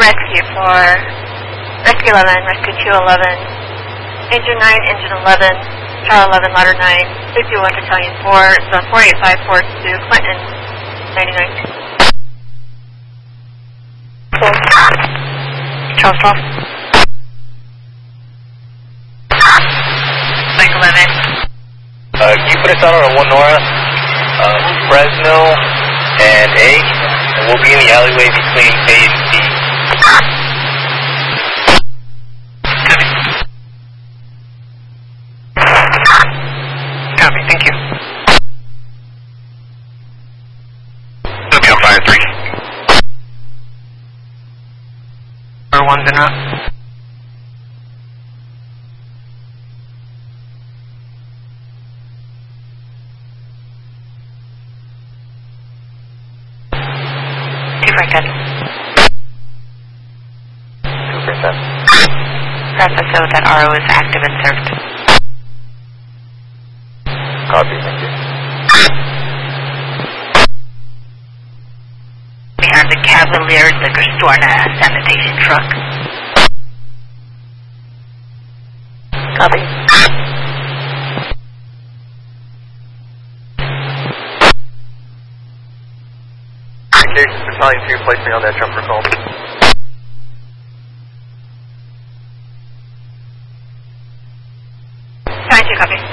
rescue for Rescue 11, Rescue 211, Engine 9, Engine 11, Tower 11, Ladder 9, 51 Battalion 4, the 48542, Clinton, 99. Charles 12. Mike 11. Can you put us out on a 1 Nora, Fresno, and A, and we'll be in the alleyway between A and C. Copy, thank you. Okay, Fire 3. Or one's in up. Preface so that RO is active and served. Copy, thank you. Behind the Cavalier liquor store and a sanitation truck. Copy. Communications Battalion 2, place me on that jumper call. Trying to copy.